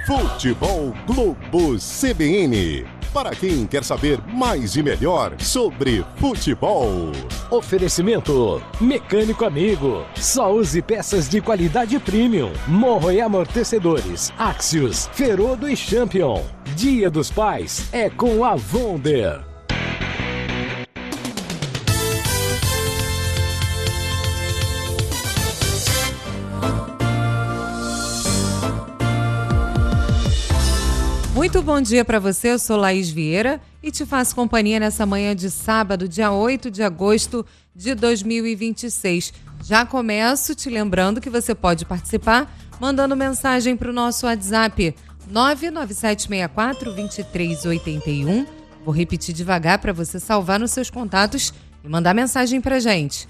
Futebol Globo CBN. Para quem quer saber mais e melhor sobre futebol. Oferecimento Mecânico Amigo. Só use peças de qualidade premium. Morro e amortecedores. Axios, Ferodo e Champion. Dia dos Pais é com a Wonder. Muito bom dia para você, eu sou Laís Vieira e te faço companhia nessa manhã de sábado, dia 8 de agosto de 2026. Já começo te lembrando que você pode participar mandando mensagem para o nosso WhatsApp 99764-2381. Vou repetir devagar para você salvar nos seus contatos e mandar mensagem para gente.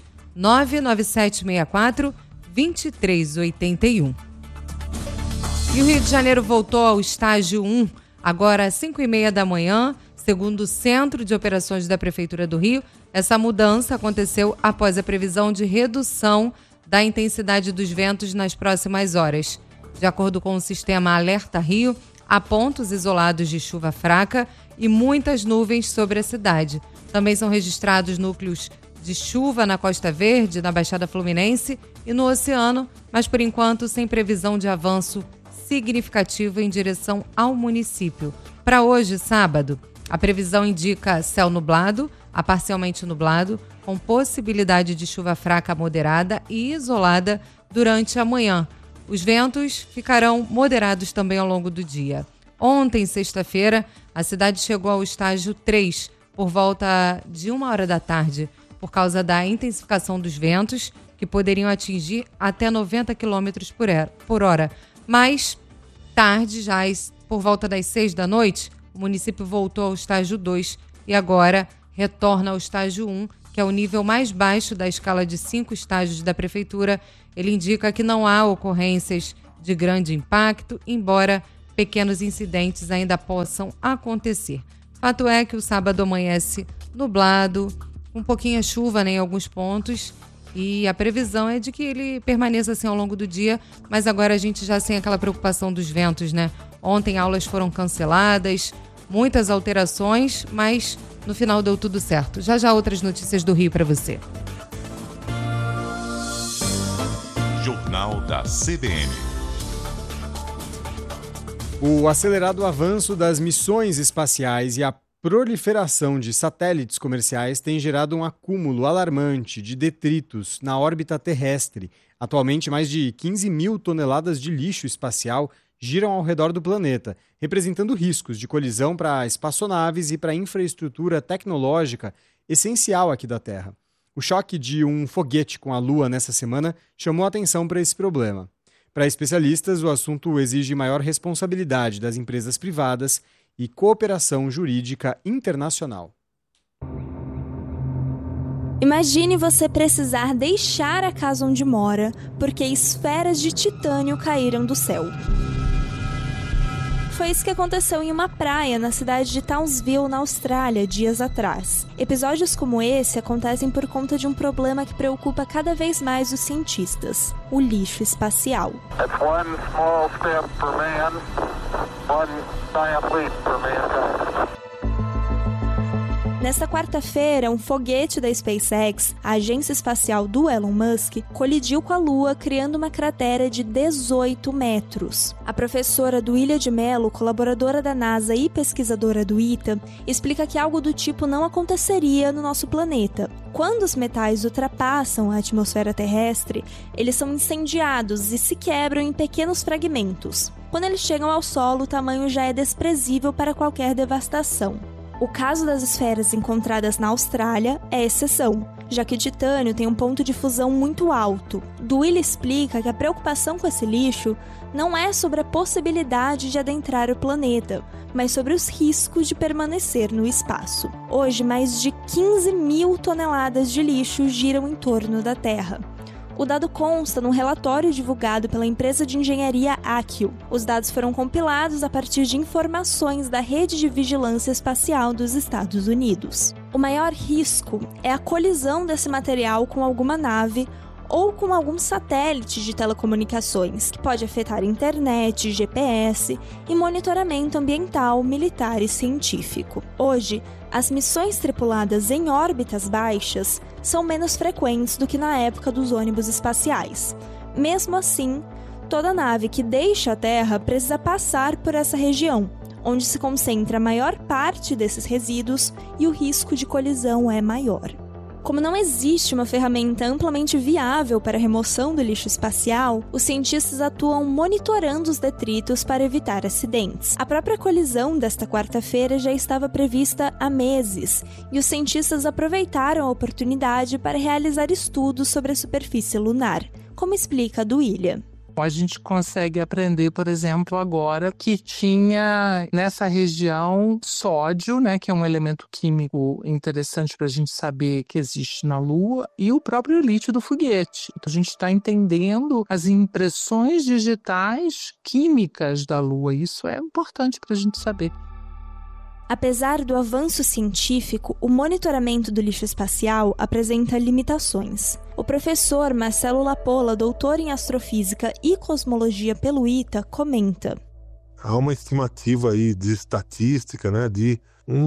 99764-2381. E o Rio de Janeiro voltou ao estágio 1, agora às 5h30 da manhã, segundo o Centro de Operações da Prefeitura do Rio. Essa mudança aconteceu após a previsão de redução da intensidade dos ventos nas próximas horas. De acordo com o sistema Alerta Rio, há pontos isolados de chuva fraca e muitas nuvens sobre a cidade. Também são registrados núcleos de chuva na Costa Verde, na Baixada Fluminense e no Oceano, mas por enquanto sem previsão de avanço significativo em direção ao município. Para hoje, sábado, a previsão indica céu nublado a parcialmente nublado, com possibilidade de chuva fraca moderada e isolada durante a manhã. Os ventos ficarão moderados também ao longo do dia. Ontem, sexta-feira, a cidade chegou ao estágio 3, por volta de 1h da tarde, por causa da intensificação dos ventos, que poderiam atingir até 90 km por hora. Mais tarde, já por volta das 6 da noite, o município voltou ao estágio 2 e agora retorna ao estágio 1, que é o nível mais baixo da escala de 5 estágios da prefeitura. Ele indica que não há ocorrências de grande impacto, embora pequenos incidentes ainda possam acontecer. Fato é que o sábado amanhece nublado, um pouquinho de chuva, né, em alguns pontos, e a previsão é de que ele permaneça assim ao longo do dia, mas agora a gente já sem aquela preocupação dos ventos, né? Ontem aulas foram canceladas, muitas alterações, mas no final deu tudo certo. Já outras notícias do Rio para você. Jornal da CBN. O acelerado avanço das missões espaciais e a proliferação de satélites comerciais tem gerado um acúmulo alarmante de detritos na órbita terrestre. Atualmente, mais de 15 mil toneladas de lixo espacial giram ao redor do planeta, representando riscos de colisão para espaçonaves e para a infraestrutura tecnológica essencial aqui da Terra. O choque de um foguete com a Lua nessa semana chamou a atenção para esse problema. Para especialistas, o assunto exige maior responsabilidade das empresas privadas e cooperação jurídica internacional. Imagine você precisar deixar a casa onde mora porque esferas de titânio caíram do céu. Foi isso que aconteceu em uma praia na cidade de Townsville, na Austrália, dias atrás. Episódios como esse acontecem por conta de um problema que preocupa cada vez mais os cientistas: o lixo espacial. That's one small step for man, one giant leap for mankind. Nesta quarta-feira, um foguete da SpaceX, a agência espacial do Elon Musk, colidiu com a Lua, criando uma cratera de 18 metros. A professora Duília de Mello, colaboradora da NASA e pesquisadora do ITA, explica que algo do tipo não aconteceria no nosso planeta. Quando os metais ultrapassam a atmosfera terrestre, eles são incendiados e se quebram em pequenos fragmentos. Quando eles chegam ao solo, o tamanho já é desprezível para qualquer devastação. O caso das esferas encontradas na Austrália é exceção, já que o titânio tem um ponto de fusão muito alto. Duília explica que a preocupação com esse lixo não é sobre a possibilidade de adentrar o planeta, mas sobre os riscos de permanecer no espaço. Hoje, mais de 15 mil toneladas de lixo giram em torno da Terra. O dado consta num relatório divulgado pela empresa de engenharia Akio. Os dados foram compilados a partir de informações da Rede de Vigilância Espacial dos Estados Unidos. O maior risco é a colisão desse material com alguma nave ou com algum satélite de telecomunicações, que pode afetar internet, GPS e monitoramento ambiental, militar e científico. Hoje, as missões tripuladas em órbitas baixas são menos frequentes do que na época dos ônibus espaciais. Mesmo assim, toda nave que deixa a Terra precisa passar por essa região, onde se concentra a maior parte desses resíduos e o risco de colisão é maior. Como não existe uma ferramenta amplamente viável para a remoção do lixo espacial, os cientistas atuam monitorando os detritos para evitar acidentes. A própria colisão desta quarta-feira já estava prevista há meses, e os cientistas aproveitaram a oportunidade para realizar estudos sobre a superfície lunar, como explica a Duília. A gente consegue aprender, por exemplo, agora que tinha nessa região sódio, né, que é um elemento químico interessante para a gente saber que existe na Lua, e o próprio lítio do foguete. Então a gente está entendendo as impressões digitais químicas da Lua. Isso é importante para a gente saber. Apesar do avanço científico, o monitoramento do lixo espacial apresenta limitações. O professor Marcelo Lapola, doutor em astrofísica e cosmologia pelo ITA, comenta: há uma estimativa aí de estatística, né, de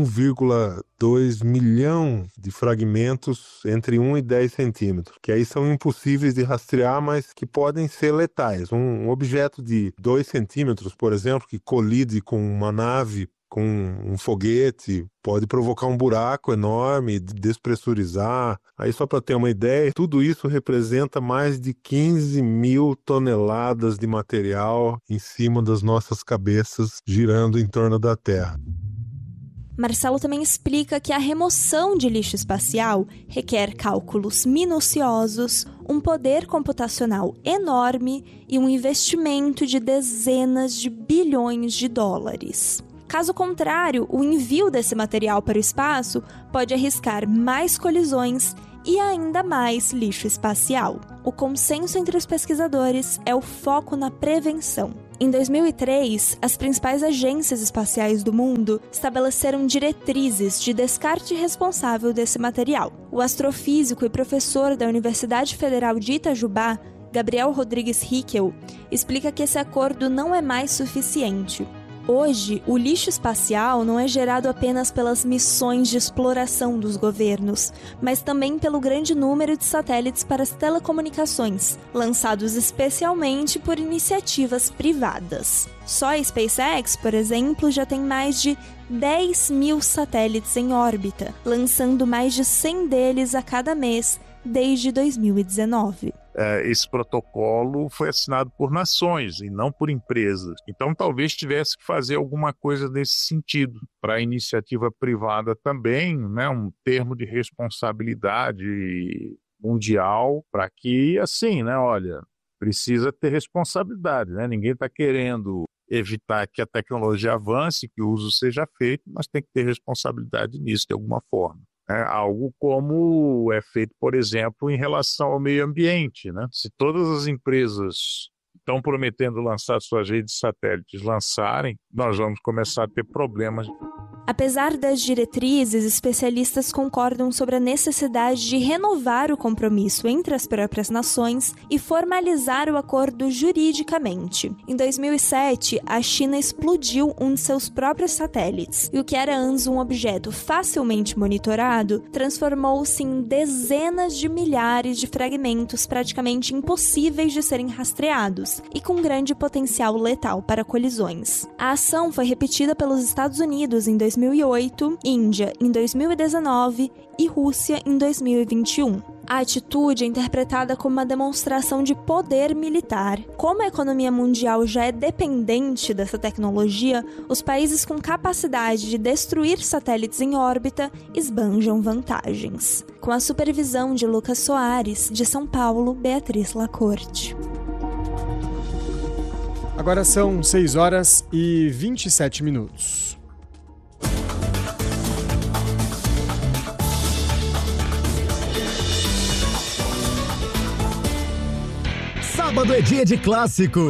1,2 milhão de fragmentos entre 1 e 10 centímetros, que aí são impossíveis de rastrear, mas que podem ser letais. Um objeto de 2 centímetros, por exemplo, que colide com uma nave, com um foguete, pode provocar um buraco enorme, despressurizar. Aí, só para ter uma ideia, tudo isso representa mais de 15 mil toneladas de material em cima das nossas cabeças, girando em torno da Terra. Marcelo também explica que a remoção de lixo espacial requer cálculos minuciosos, um poder computacional enorme e um investimento de dezenas de bilhões de dólares. Caso contrário, o envio desse material para o espaço pode arriscar mais colisões e ainda mais lixo espacial. O consenso entre os pesquisadores é o foco na prevenção. Em 2003, as principais agências espaciais do mundo estabeleceram diretrizes de descarte responsável desse material. O astrofísico e professor da Universidade Federal de Itajubá, Gabriel Rodrigues Hickel, explica que esse acordo não é mais suficiente. Hoje, o lixo espacial não é gerado apenas pelas missões de exploração dos governos, mas também pelo grande número de satélites para as telecomunicações, lançados especialmente por iniciativas privadas. Só a SpaceX, por exemplo, já tem mais de 10 mil satélites em órbita, lançando mais de 100 deles a cada mês desde 2019. Esse protocolo foi assinado por nações e não por empresas. Então, talvez tivesse que fazer alguma coisa nesse sentido. Para a iniciativa privada também, né, um termo de responsabilidade mundial para que, assim, né, olha, precisa ter responsabilidade, né? Ninguém está querendo evitar que a tecnologia avance, que o uso seja feito, mas tem que ter responsabilidade nisso de alguma forma. Algo como é feito, por exemplo, em relação ao meio ambiente, né? Se todas as empresas estão prometendo lançar suas redes de satélites lançarem, nós vamos começar a ter problemas. Apesar das diretrizes, especialistas concordam sobre a necessidade de renovar o compromisso entre as próprias nações e formalizar o acordo juridicamente. Em 2007, a China explodiu um de seus próprios satélites, e o que era antes um objeto facilmente monitorado transformou-se em dezenas de milhares de fragmentos praticamente impossíveis de serem rastreados e com grande potencial letal para colisões. A ação foi repetida pelos Estados Unidos em 2008, Índia em 2019 e Rússia em 2021. A atitude é interpretada como uma demonstração de poder militar. Como a economia mundial já é dependente dessa tecnologia, os países com capacidade de destruir satélites em órbita esbanjam vantagens. Com a supervisão de Lucas Soares, de São Paulo, Beatriz Lacorte. Agora são 6 horas e 27 minutos. Sábado é dia de clássico.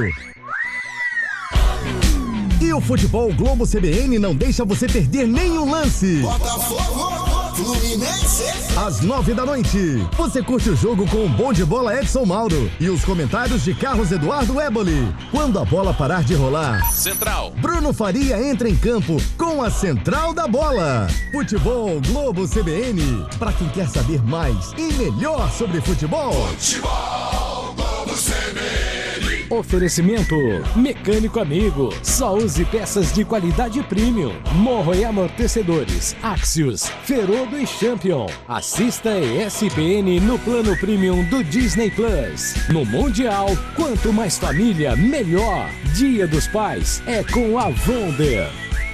E o Futebol Globo CBN não deixa você perder nenhum lance. Botafogo! Fluminense. Às 9h, você curte o jogo com o bom de bola Edson Mauro e os comentários de Carlos Eduardo Éboli. Quando a bola parar de rolar, Central, Bruno Faria entra em campo com a Central da Bola. Futebol Globo CBN, para quem quer saber mais e melhor sobre futebol. Futebol Globo CBN. Oferecimento Mecânico Amigo. Só use peças de qualidade premium. Morro e amortecedores, Axios, Ferodo e Champion. Assista ESPN no plano premium do Disney Plus. No Mundial, quanto mais família, melhor. Dia dos Pais é com a Wonder.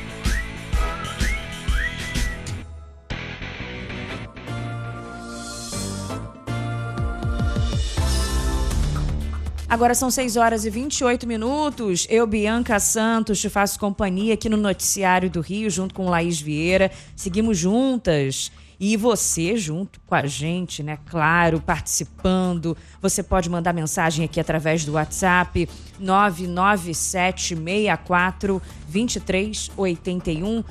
Agora são 6h28. Eu, Bianca Santos, te faço companhia aqui no Noticiário do Rio, junto com Laís Vieira. Seguimos juntas. E você junto com a gente, né? Claro, participando. Você pode mandar mensagem aqui através do WhatsApp 99764-2381,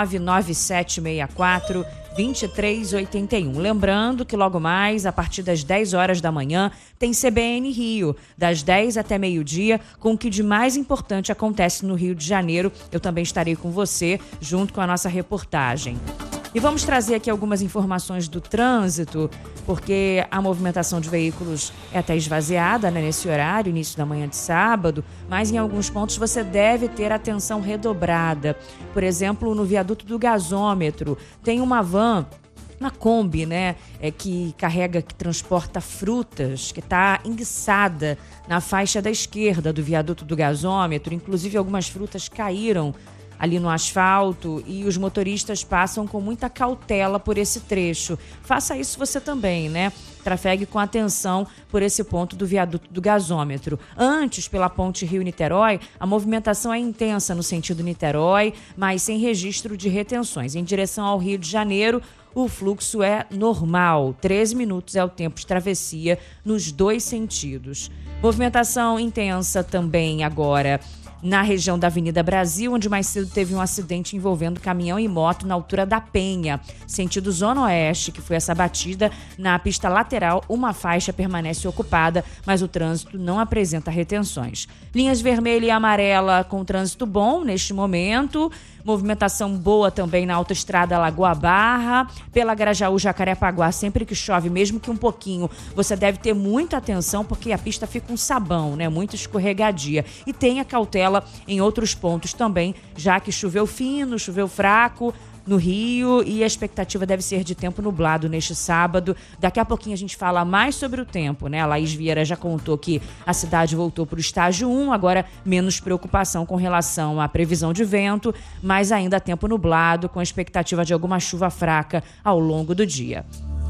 99764-2381. Lembrando que logo mais, a partir das 10 horas da manhã, tem CBN Rio, das 10 até meio-dia, com o que de mais importante acontece no Rio de Janeiro. Eu também estarei com você, junto com a nossa reportagem. E vamos trazer aqui algumas informações do trânsito, porque a movimentação de veículos é até esvaziada, né, nesse horário, início da manhã de sábado, mas em alguns pontos você deve ter atenção redobrada. Por exemplo, no viaduto do gasômetro, tem uma van, uma Kombi, né, que transporta frutas, que está enguiçada na faixa da esquerda do viaduto do gasômetro. Inclusive, algumas frutas caíram ali no asfalto e os motoristas passam com muita cautela por esse trecho. Faça isso você também, né? Trafegue com atenção por esse ponto do viaduto do gasômetro. Antes, pela ponte Rio-Niterói, a movimentação é intensa no sentido Niterói, mas sem registro de retenções. Em direção ao Rio de Janeiro, o fluxo é normal. 13 minutos é o tempo de travessia nos dois sentidos. Movimentação intensa também agora na região da Avenida Brasil, onde mais cedo teve um acidente envolvendo caminhão e moto na altura da Penha, sentido Zona Oeste, que foi essa batida na pista lateral. Uma faixa permanece ocupada, mas o trânsito não apresenta retenções. Linhas vermelha e amarela com trânsito bom neste momento. Movimentação boa também na autoestrada Lagoa Barra, pela Grajaú, Jacarepaguá. Sempre que chove, mesmo que um pouquinho, você deve ter muita atenção, porque a pista fica um sabão, né? Muito escorregadia. E tenha cautela em outros pontos também, já que choveu fino, choveu fraco no Rio, e a expectativa deve ser de tempo nublado neste sábado. Daqui a pouquinho a gente fala mais sobre o tempo, né? A Laís Vieira já contou que a cidade voltou para o estágio 1, agora menos preocupação com relação à previsão de vento, mas ainda tempo nublado, com a expectativa de alguma chuva fraca ao longo do dia.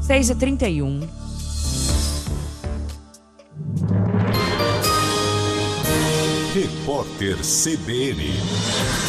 6h31. Repórter CBN.